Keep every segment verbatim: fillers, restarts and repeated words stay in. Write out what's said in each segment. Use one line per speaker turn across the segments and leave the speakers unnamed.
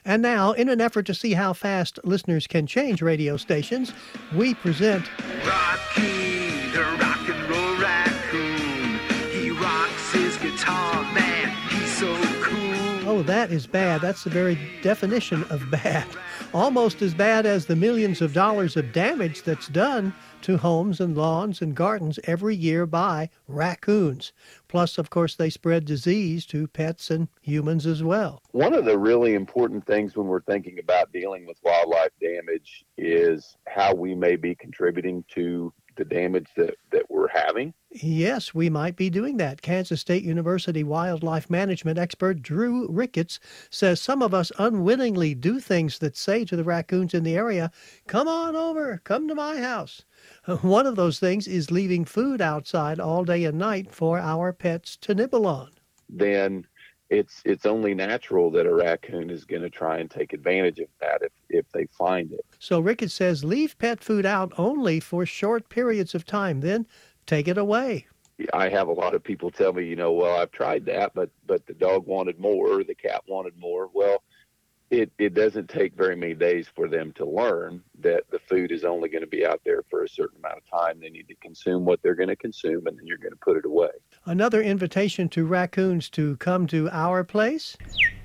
And now, in an effort to see how fast listeners can change radio stations, we present
Rocky, the rock and roll raccoon. He rocks his guitar, man, he's so cool.
Oh, that is bad. That's the very definition of bad. Almost as bad as the millions of dollars of damage that's done to homes and lawns and gardens every year by raccoons. Plus, of course, they spread disease to pets and humans as well.
One of the really important things when we're thinking about dealing with wildlife damage is how we may be contributing to the damage that, that we're having.
Yes, we might be doing that. Kansas State University wildlife management expert Drew Ricketts says some of us unwittingly do things that say to the raccoons in the area, "Come on over, come to my house." One of those things is leaving food outside all day and night for our pets to nibble on.
Then it's it's only natural that a raccoon is going to try and take advantage of that if, if they find it.
So Ricketts says leave pet food out only for short periods of time, then take it away.
I have a lot of people tell me, you know, well, I've tried that, but but the dog wanted more, or the cat wanted more. Well, it, it doesn't take very many days for them to learn that the food is only going to be out there for a certain amount of time. They need to consume what they're going to consume, and then you're going to put it away.
Another invitation to raccoons to come to our place.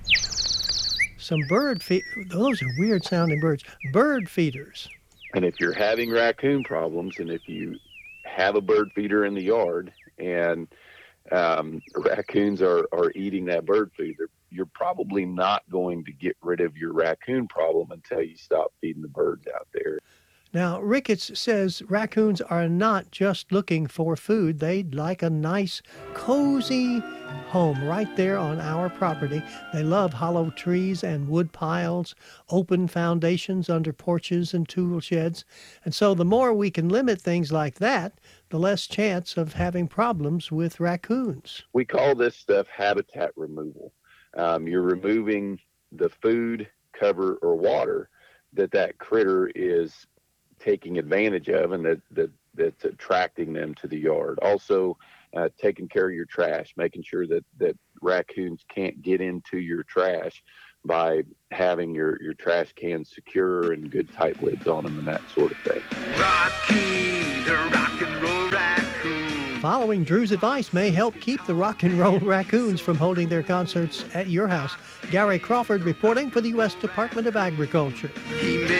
Some bird feed. Those are weird sounding birds. Bird feeders.
And if you're having raccoon problems, and if you have a bird feeder in the yard and um, raccoons are, are eating that bird food, you're probably not going to get rid of your raccoon problem until you stop feeding the birds out there.
Now, Ricketts says raccoons are not just looking for food. They'd like a nice, cozy home right there on our property. They love hollow trees and wood piles, open foundations under porches and tool sheds. And so the more we can limit things like that, the less chance of having problems with raccoons.
We call this stuff habitat removal. Um, you're removing the food, cover, or water that that critter is taking advantage of, and that, that that's attracting them to the yard. Also, uh, taking care of your trash, making sure that, that raccoons can't get into your trash by having your, your trash cans secure and good tight lids on them and that sort of thing.
Rocky, the rock and roll raccoon.
Following Drew's advice may help keep the rock and roll raccoons from holding their concerts at your house. Gary Crawford reporting for the U S Department of Agriculture.
He